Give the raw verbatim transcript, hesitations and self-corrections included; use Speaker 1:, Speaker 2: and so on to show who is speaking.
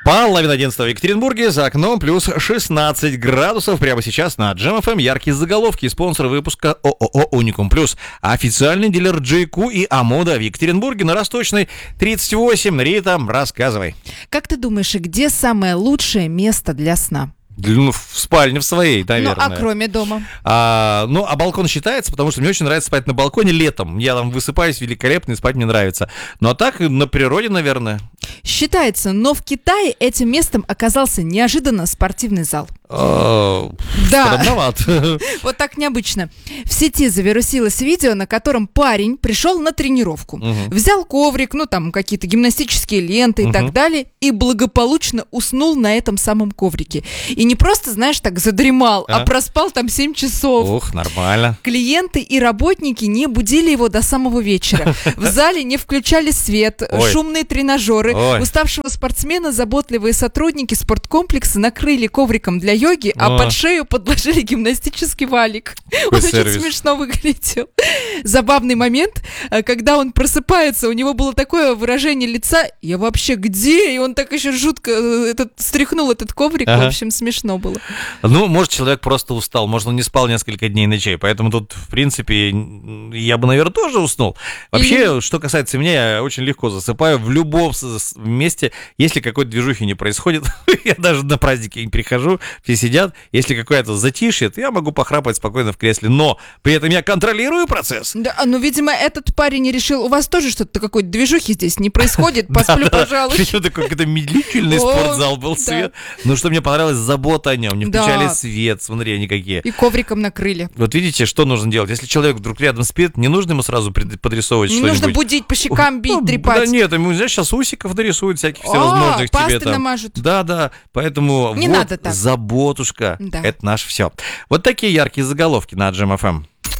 Speaker 1: Половина одиннадцатого в Екатеринбурге, за окном плюс шестнадцать градусов. Прямо сейчас на Джем эф эм яркие заголовки. Спонсор выпуска ООО «Уникум Плюс». Официальный дилер джей кью и Амода в Екатеринбурге на Росточной тридцать восемь. Рита, рассказывай.
Speaker 2: Как ты думаешь, где самое лучшее место для сна?
Speaker 1: Ну, в спальне в своей, наверное.
Speaker 2: Ну, а кроме дома?
Speaker 1: А, ну, а балкон считается, потому что мне очень нравится спать на балконе летом. Я там высыпаюсь великолепно, и спать мне нравится. Ну, а так, на природе, наверное.
Speaker 2: Считается, но в Китае этим местом оказался неожиданно спортивный зал.
Speaker 1: Да. Странновато.
Speaker 2: Вот так необычно. В сети завирусилось видео, на котором парень пришел на тренировку.
Speaker 1: Угу.
Speaker 2: Взял коврик, ну там какие-то гимнастические ленты и
Speaker 1: Угу.
Speaker 2: так далее, и благополучно уснул на этом самом коврике. И не просто, знаешь, так задремал, а,
Speaker 1: А?
Speaker 2: проспал там семь часов.
Speaker 1: Ух, нормально.
Speaker 2: Клиенты и работники не будили его до самого вечера. В зале не включали свет,
Speaker 1: Ой.
Speaker 2: шумные тренажеры.
Speaker 1: Ой.
Speaker 2: Уставшего спортсмена заботливые сотрудники спорткомплекса накрыли ковриком для йоги, а
Speaker 1: О.
Speaker 2: под шею подложили гимнастический валик.
Speaker 1: Какой
Speaker 2: Он
Speaker 1: сервис.
Speaker 2: очень смешно выглядел. Забавный момент, э, когда он просыпается, у него было такое выражение лица: «Я вообще где?» И он так еще жутко э, этот, стряхнул этот коврик.
Speaker 1: Ага.
Speaker 2: В общем, смешно было.
Speaker 1: Ну, может, человек просто устал, может, он не спал несколько дней и ночей, поэтому тут, в принципе, н- я бы, наверное, тоже уснул. Вообще, что касается меня, я очень легко засыпаю в любом с- с- месте, если какой-то движухи не происходит. Я даже на праздники не прихожу, все сидят. Если какое-то затишье, то я могу похрапать спокойно в кресле, но при этом я контролирую процесс.
Speaker 2: Да, ну, видимо, этот парень решил: у вас тоже что-то, какой-то движухи здесь не происходит, посплю, пожалуй.
Speaker 1: Причем такой какой-то медлительный
Speaker 2: О,
Speaker 1: спортзал был
Speaker 2: да.
Speaker 1: свет. Ну, что мне понравилось, забота о нем. Не
Speaker 2: Да.
Speaker 1: включали свет, смотри, они какие.
Speaker 2: И ковриком накрыли.
Speaker 1: Вот видите, что нужно делать? Если человек вдруг рядом спит, не нужно ему сразу пред- подрисовывать
Speaker 2: Не
Speaker 1: что-нибудь.
Speaker 2: нужно будить, по щекам бить,
Speaker 1: Ну,
Speaker 2: трепать.
Speaker 1: Да нет, ему, знаешь, сейчас усиков нарисуют всяких
Speaker 2: А,
Speaker 1: всевозможных тебе
Speaker 2: пасты
Speaker 1: там.
Speaker 2: намажут.
Speaker 1: Да, да, поэтому
Speaker 2: Не
Speaker 1: вот
Speaker 2: надо так.
Speaker 1: заботушка,
Speaker 2: Да.
Speaker 1: это наше все. Вот такие яркие заголовки на Джем эф эм.